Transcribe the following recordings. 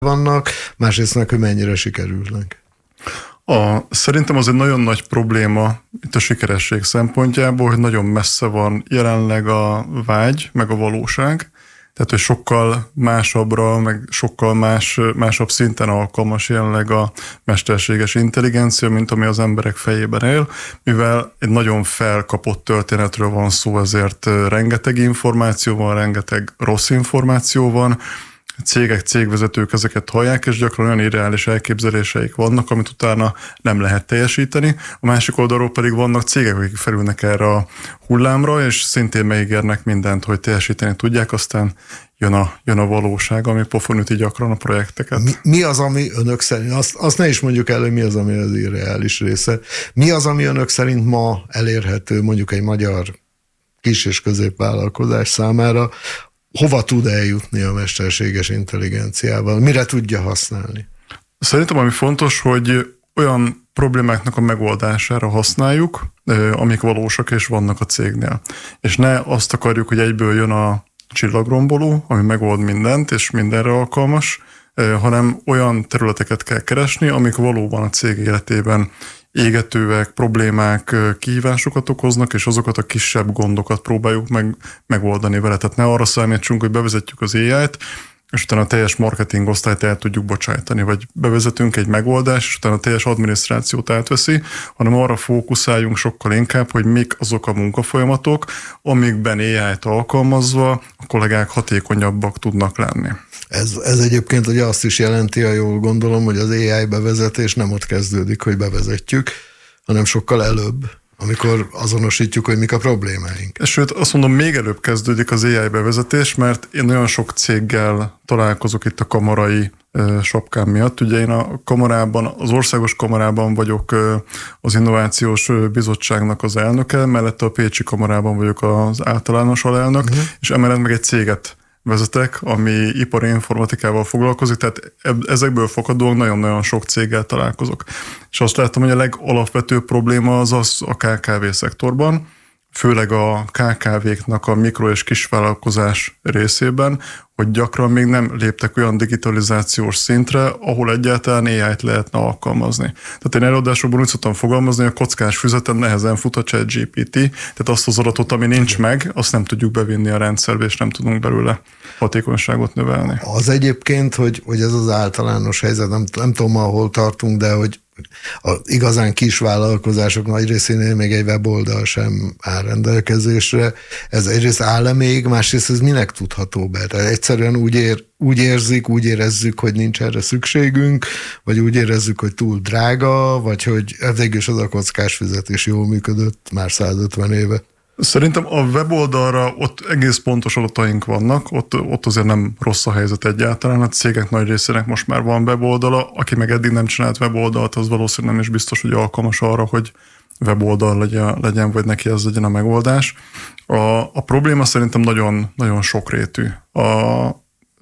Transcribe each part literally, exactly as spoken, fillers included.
vannak, másrészt meg, hogy mennyire sikerülnek. A, szerintem az egy nagyon nagy probléma itt a sikeresség szempontjából, hogy nagyon messze van jelenleg a vágy, meg a valóság. Tehát, hogy sokkal másabbra, meg sokkal más, másabb szinten alkalmas jelenleg a mesterséges intelligencia, mint ami az emberek fejében él, mivel egy nagyon felkapott történetről van szó, ezért rengeteg információ van, rengeteg rossz információ van, cégek, cégvezetők ezeket hallják, és gyakran olyan irreális elképzeléseik vannak, amit utána nem lehet teljesíteni. A másik oldalról pedig vannak cégek, akik felülnek erre a hullámra, és szintén megígérnek mindent, hogy teljesíteni tudják, aztán jön a, jön a valóság, ami pofonüti gyakran a projekteket. Mi, mi az, ami önök szerint, azt, azt ne is mondjuk el, hogy mi az, ami az irreális része. Mi az, ami önök szerint ma elérhető mondjuk egy magyar kis- és középvállalkozás számára, hova tud eljutni a mesterséges intelligenciával? Mire tudja használni? Szerintem ami fontos, hogy olyan problémáknak a megoldására használjuk, amik valósak és vannak a cégnél. És ne azt akarjuk, hogy egyből jön a csillagromboló, ami megold mindent, és mindenre alkalmas, hanem olyan területeket kell keresni, amik valóban a cég életében égetőek, problémák, kihívásokat okoznak, és azokat a kisebb gondokat próbáljuk meg, megoldani vele. Tehát ne arra számítsunk, hogy bevezetjük az á í-t, és utána a teljes marketing osztályt el tudjuk bocsájtani, vagy bevezetünk egy megoldást, és utána a teljes adminisztrációt átveszi, hanem arra fókuszáljunk sokkal inkább, hogy mik azok a munkafolyamatok, amikben á í-t alkalmazva a kollégák hatékonyabbak tudnak lenni. Ez, ez egyébként ugye azt is jelenti, ha jól gondolom, hogy az á í bevezetés nem ott kezdődik, hogy bevezetjük, hanem sokkal előbb, amikor azonosítjuk, hogy mik a problémáink. És sőt, azt mondom, még előbb kezdődik az á í bevezetés, mert én nagyon sok céggel találkozok itt a kamarai sapkám miatt. Ugye én a kamarában, az országos kamarában vagyok az Innovációs Bizottságnak az elnöke, mellette a Pécsi kamarában vagyok az általános alelnök, uh-huh. és emellett meg egy céget vezetek, ami ipari informatikával foglalkozik, tehát ezekből fakadóan nagyon-nagyon sok céggel találkozok. És azt látom, hogy a legalapvetőbb probléma az az a ká ká vé szektorban, főleg a ká ká véknak a mikro- és kisvállalkozás részében, hogy gyakran még nem léptek olyan digitalizációs szintre, ahol egyáltalán á í-t lehetne alkalmazni. Tehát én előadásokban úgy szoktam fogalmazni, hogy a kockás füzeten nehezen fut a ChatGPT, tehát azt az adatot, ami nincs meg, azt nem tudjuk bevinni a rendszerbe, és nem tudunk belőle hatékonyságot növelni. Az egyébként, hogy, hogy ez az általános helyzet, nem, nem tudom, ahol tartunk, de hogy a igazán kis vállalkozások nagy részénél még egy weboldal sem áll rendelkezésre. Ez egyrészt áll még, másrészt ez minek tudható be? Tehát egyszerűen úgy, ér, úgy érzik, úgy érezzük, hogy nincs erre szükségünk, vagy úgy érezzük, hogy túl drága, vagy hogy végülis az a kockás fizetés jól működött már százötven éve. Szerintem a weboldalra ott egész pontos adataink vannak, ott, ott azért nem rossz a helyzet egyáltalán, a cégek nagy részének most már van weboldala, aki meg eddig nem csinált weboldalt, az valószínűleg nem is biztos, hogy alkalmas arra, hogy weboldal legyen, legyen vagy neki ez legyen a megoldás. A, a probléma szerintem nagyon, nagyon sokrétű. A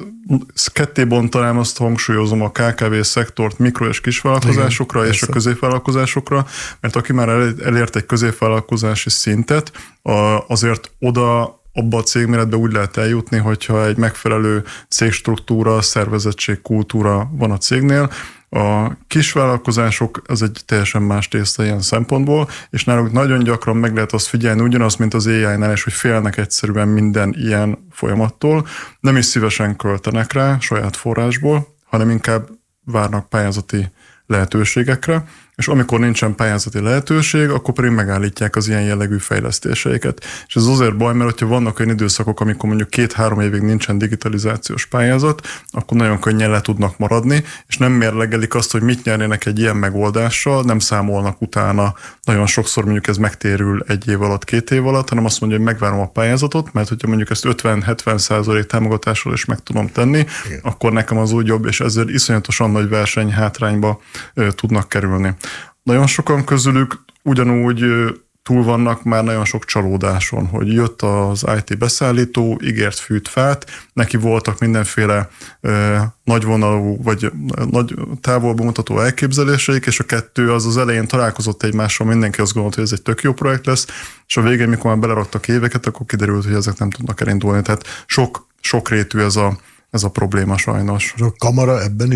ketté bontanám, azt hangsúlyozom a ká ká vé szektort mikro- és kisvállalkozásokra igen, és persze. a középvállalkozásokra, mert aki már elért egy középvállalkozási szintet, azért oda abba a cégméretben úgy lehet eljutni, hogyha egy megfelelő cégstruktúra, szervezettség, kultúra van a cégnél. A kisvállalkozások az egy teljesen más tészta ilyen szempontból, és náluk nagyon gyakran meg lehet azt figyelni, ugyanaz, mint az á í-nál, és hogy félnek egyszerűen minden ilyen folyamattól, nem is szívesen költenek rá saját forrásból, hanem inkább várnak pályázati lehetőségekre, és amikor nincsen pályázati lehetőség, akkor pedig megállítják az ilyen jellegű fejlesztéseiket. És ez azért baj, mert hogyha vannak olyan időszakok, amikor mondjuk két-három évig nincsen digitalizációs pályázat, akkor nagyon könnyen le tudnak maradni, és nem mérlegelik azt, hogy mit nyernének egy ilyen megoldással, nem számolnak utána. Nagyon sokszor mondjuk ez megtérül egy év alatt, két év alatt, hanem azt mondja, hogy megvárom a pályázatot, mert hogyha mondjuk ezt ötven-hetven százalék támogatással is meg tudom tenni, igen. akkor nekem az úgy jobb, és ezzel iszonyatosan nagy verseny hátrányba ö, tudnak kerülni. Nagyon sokan közülük ugyanúgy túl vannak már nagyon sok csalódáson, hogy jött az i té beszállító, ígért fűt fát, neki voltak mindenféle eh, nagyvonalú vagy nagy távolba mutató elképzeléseik, és a kettő az az elején találkozott egymással, mindenki azt gondolta, hogy ez egy tök jó projekt lesz, és a végén, mikor már beleraktak éveket, akkor kiderült, hogy ezek nem tudnak elindulni. Tehát sok, sokrétű ez a, ez a probléma sajnos. A kamara ebben is